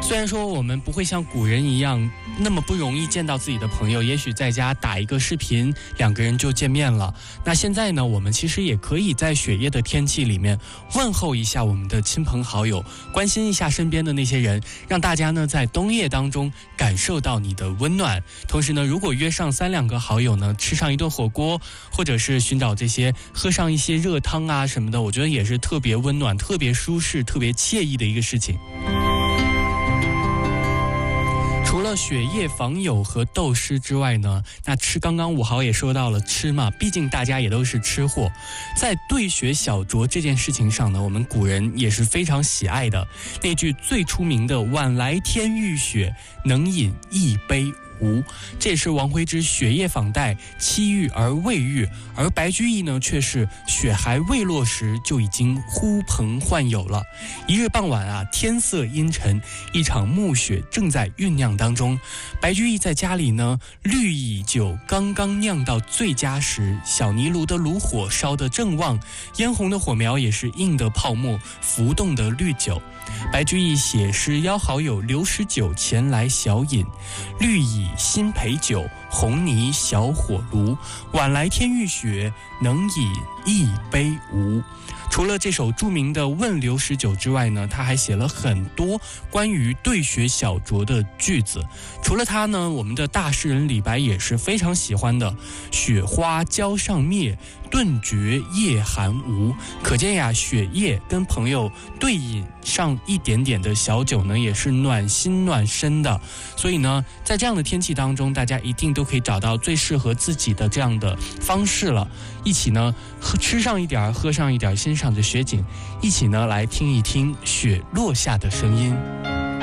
虽然说我们不会像古人一样那么不容易见到自己的朋友，也许在家打一个视频，2个人就见面了。那现在呢，我们其实也可以在雪夜的天气里面问候一下我们的亲朋好友，关心一下身边的那些人，让大家呢在冬夜当中感受到你的温暖。同时呢，如果约上3、2个好友呢，吃上一顿火锅，或者是寻找这些喝上一些热汤啊什么的，我觉得也是特别温暖、特别舒适、特别惬意的一个事情。除了雪夜访友和斗诗之外呢，那吃，刚刚5号也说到了吃嘛，毕竟大家也都是吃货。在对雪小酌这件事情上呢，我们古人也是非常喜爱的。那句最出名的晚来天欲雪，能饮一杯无，这也是王徽之雪夜访戴，期遇而未遇。而白居易呢，却是雪还未落时就已经呼朋唤友了。一日傍晚啊，天色阴沉，一场暮雪正在酝酿当中。白居易在家里呢，绿蚁酒刚刚酿到最佳时，小泥炉的炉火烧得正旺，嫣红的火苗也是映得泡沫，浮动的绿酒。白居易写诗邀好友刘十九前来小饮，绿蚁新醅酒，红泥小火炉，晚来天欲雪，能饮一杯无。除了这首著名的《问刘十九》之外呢，他还写了很多关于对雪小酌的句子。除了他呢，我们的大诗人李白也是非常喜欢的。雪花焦上灭，顿觉夜寒无。可见呀，雪夜跟朋友对饮上一点点的小酒呢，也是暖心暖身的。所以呢，在这样的天气当中，大家一定都可以找到最适合自己的这样的方式了。一起呢，吃上一点，喝上一点，欣赏着雪景，一起呢来听一听雪落下的声音。